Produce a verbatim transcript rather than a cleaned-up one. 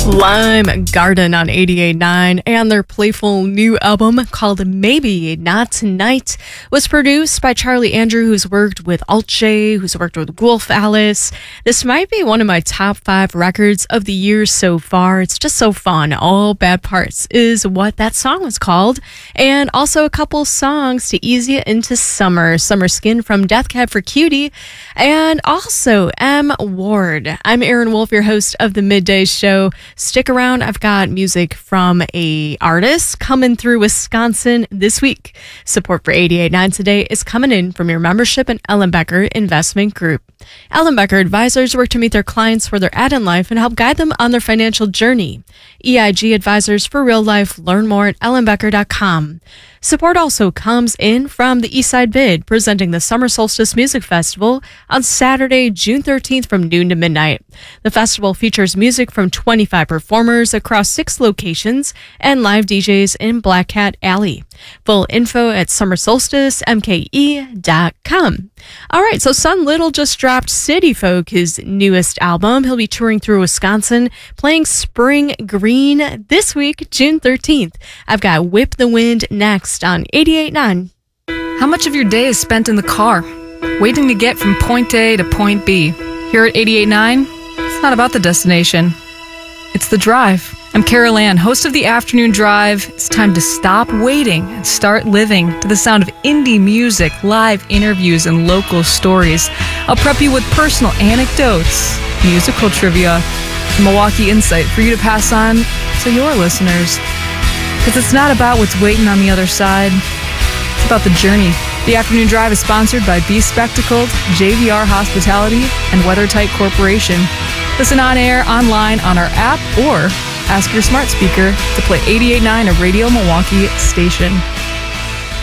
Lime Garden on eighty-eight point nine, and their playful new album called Maybe Not Tonight was produced by Charlie Andrew, who's worked with Alt J, who's worked with Wolf Alice. This might be one of my top five records of the year so far. It's just so fun. All Bad Parts is what that song was called. And also a couple songs to ease you into summer. Summer Skin from Death Cab for Cutie, and also M. Ward. I'm Aaron Wolf, your host of the Midday Show. Stick around. I've got music from a artist coming through Wisconsin this week. Support for eighty-eight point nine today is coming in from your membership in Ellenbecker Investment Group. Ellenbecker advisors work to meet their clients where they're at in life and help guide them on their financial journey. E I G advisors for real life. Learn more at ellenbecker dot com. Support also comes in from the Eastside Bid, presenting the Summer Solstice Music Festival on Saturday, June thirteenth from noon to midnight. The festival features music from twenty-five performers across six locations and live D Js in Black Cat Alley. Full info at summer solstice m k e dot com. All right, so Son Little just dropped City Folk, his newest album. He'll be touring through Wisconsin, playing Spring Green this week, June thirteenth. I've got Whip the Wind next on eighty-eight point nine. How much of your day is spent in the car, waiting to get from point A to point B? Here at eighty-eight point nine, it's not about the destination. It's the drive. I'm Carol Ann, host of the Afternoon Drive. It's time to stop waiting and start living to the sound of indie music, live interviews, and local stories. I'll prep you with personal anecdotes, musical trivia, and Milwaukee insight for you to pass on to your listeners. Because it's not about what's waiting on the other side. It's about the journey. The Afternoon Drive is sponsored by Be Spectacled, J V R Hospitality, and WeatherTight Corporation. Listen on air, online, on our app, or ask your smart speaker to play eighty-eight point nine, a Radio Milwaukee station.